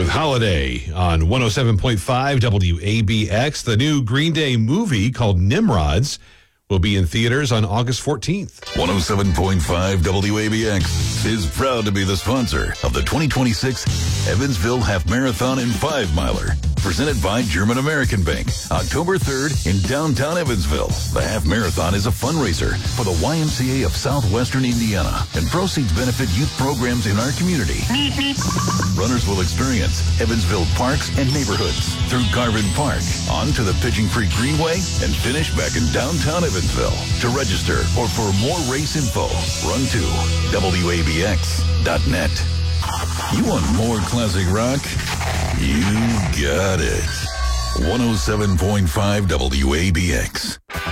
with Holiday on 107.5 WABX. The new Green Day movie called Nimrods will be in theaters on August 14th. 107.5 WABX is proud to be the sponsor of the 2026 Evansville Half Marathon and 5-Miler, presented by German American Bank, October 3rd in downtown Evansville. The Half Marathon is a fundraiser for the YMCA of Southwestern Indiana, and proceeds benefit youth programs in our community. Runners will experience Evansville parks and neighborhoods through Garvin Park, on to the Pigeon Creek Greenway, and finish back in downtown Evansville. To register or for more race info, run to WABX.net. You want more classic rock? You got it. 107.5 WABX.